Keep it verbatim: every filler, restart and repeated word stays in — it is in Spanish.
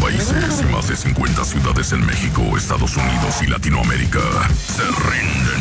países y más de cincuenta ciudades en México, Estados Unidos y Latinoamérica se rinden